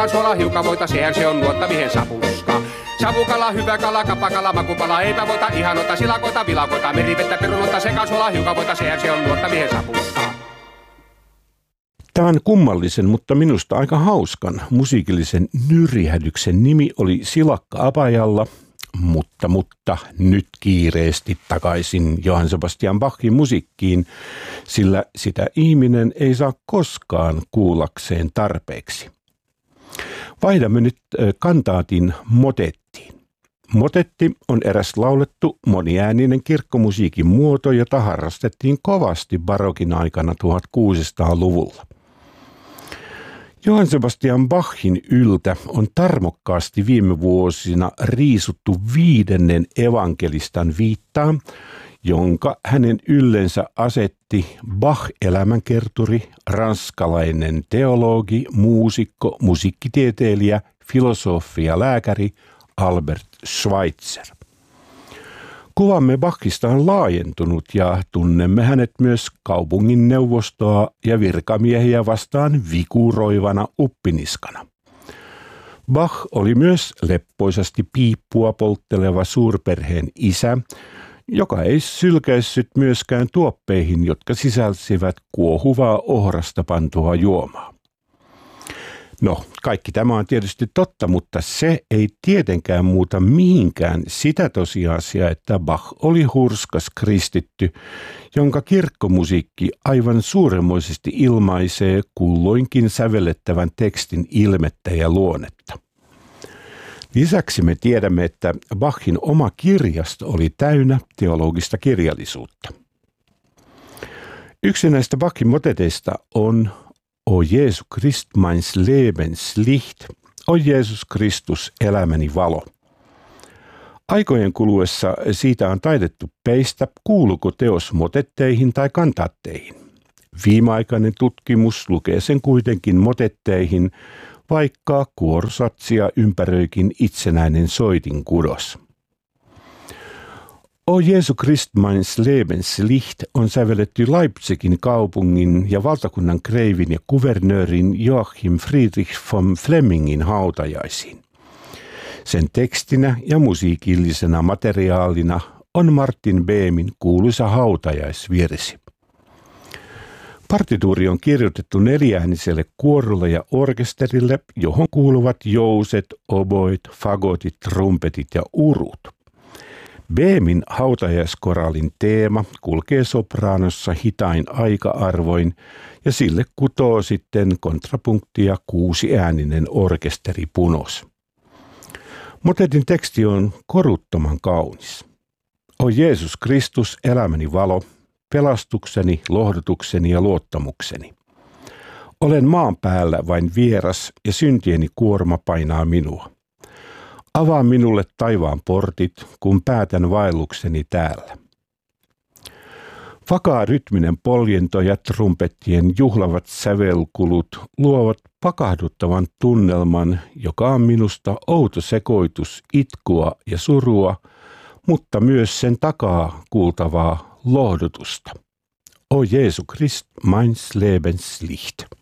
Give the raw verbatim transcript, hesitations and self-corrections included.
Suola hiukan voita, sehän se on nuottamiehen sapuska. Savukala, hyvä kala, kapakala, makupala, eipä voita, ihanota, silakoita, vilakoita, merivettä, perunota, sekasuola, hiukan voita, sehän se on nuottamiehen sapuska. Tämän kummallisen, mutta minusta aika hauskan musiikillisen nyrjähdyksen nimi oli Silakka Apajalla, mutta, mutta nyt kiireesti takaisin Johann Sebastian Bachin musiikkiin, sillä sitä ihminen ei saa koskaan kuullakseen tarpeeksi. Vaihdamme nyt kantaatin motettiin. Motetti on eräs laulettu moniääninen kirkkomusiikin muoto, jota harrastettiin kovasti barokin aikana tuhatkuusisataaluvulla. Johann Sebastian Bachin yltä on tarmokkaasti viime vuosina riisuttu viidennen evankelistan viittaa, jonka hänen yllensä asetti Bach-elämänkerturi, ranskalainen teologi, muusikko, musiikkitieteilijä, filosofi ja lääkäri Albert Schweitzer. Kuvamme Bachista on laajentunut ja tunnemme hänet myös kaupungin neuvostoa ja virkamiehiä vastaan vikuroivana uppiniskana. Bach oli myös leppoisasti piippua poltteleva suurperheen isä, joka ei sylkäissyt myöskään tuoppeihin, jotka sisälsivät kuohuvaa ohrasta pantua juomaa. No, kaikki tämä on tietysti totta, mutta se ei tietenkään muuta mihinkään sitä tosiasiaa, että Bach oli hurskas kristitty, jonka kirkkomusiikki aivan suuremmoisesti ilmaisee kulloinkin sävellettävän tekstin ilmettä ja luonnetta. Lisäksi me tiedämme, että Bachin oma kirjasto oli täynnä teologista kirjallisuutta. Yksi näistä Bachin moteteista on O Jeesus Christ, meins Lebens Licht, O Jeesus Kristus, elämäni valo. Aikojen kuluessa siitä on taitettu peistä, kuuluuko teos motetteihin tai kantaatteihin. Viimeaikainen tutkimus lukee sen kuitenkin motetteihin, vaikka kuorsatsia ympäröikin itsenäinen soitinkudos. O Jeesus Christ, meins Lebens Licht on sävelletty Leipzigin kaupungin ja valtakunnan kreivin ja kuvernöörin Joachim Friedrich von Flemmingin hautajaisiin. Sen tekstinä ja musiikillisena materiaalina on Martin Behmin kuuluisa hautajaisvirsi. Partituuri on kirjoitettu neljääniselle kuorolle ja orkesterille, johon kuuluvat jouset, oboit, fagotit, trumpetit ja urut. Behmin hautajaiskoraalin teema kulkee sopraanossa hitain aika-arvoin ja sille kutoo sitten kontrapunktia kuusiääninen orkesteripunos. Motetin teksti on koruttoman kaunis. O Jeesus Kristus, elämäni valo, pelastukseni, lohdutukseni ja luottamukseni. Olen maan päällä vain vieras ja syntieni kuorma painaa minua. Avaa minulle taivaan portit, kun päätän vaellukseni täällä. Vakaa rytminen poljento ja trumpettien juhlavat sävelkulut luovat pakahduttavan tunnelman, joka on minusta outo sekoitus itkua ja surua, mutta myös sen takaa kuultavaa lohdutusta. O Jeesus Christ, meins Lebens Licht.